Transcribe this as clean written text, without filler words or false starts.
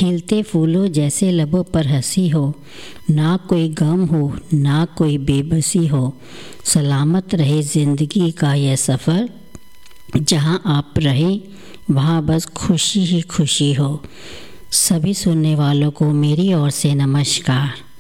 खिलते फूलों जैसे लबों पर हंसी हो, ना कोई गम हो ना कोई बेबसी हो। सलामत रहे ज़िंदगी का यह सफ़र, जहाँ आप रहें वहाँ बस खुशी ही खुशी हो। सभी सुनने वालों को मेरी ओर से नमस्कार।